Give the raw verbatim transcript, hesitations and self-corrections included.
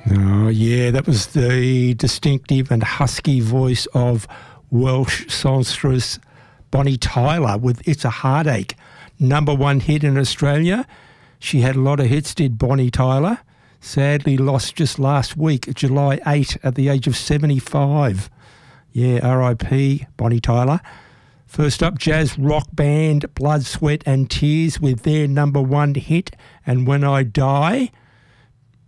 Oh, yeah, that was the distinctive and husky voice of Welsh songstress Bonnie Tyler with It's a Heartache. Number one hit in Australia. She had a lot of hits, did Bonnie Tyler. Sadly lost just last week, July eighth, at the age of seventy-five. Yeah, R I P Bonnie Tyler. First up, jazz rock band Blood, Sweat and Tears with their number one hit, And When I Die.